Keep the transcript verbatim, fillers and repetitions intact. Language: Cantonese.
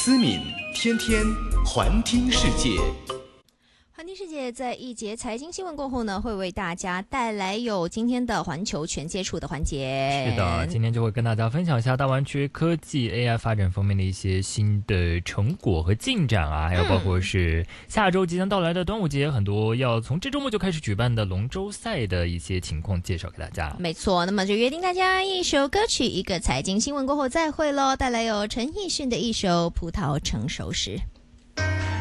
思敏天天环听世界。 环听世界在一节财经新闻过后呢，会为大家带来有今天的环球全接触的环节。 是的，今天就会跟大家分享一下大湾区科技 A I 发展方面的一些新的成果和进展啊，还有包括是下周即将到来的端午节，很多要从这周末就开始举办的龙舟赛的一些情况介绍给大家。 没错，那么就约定大家一首歌曲一个财经新闻过后再会咯，带来有陈奕迅的一首《葡萄成熟时》。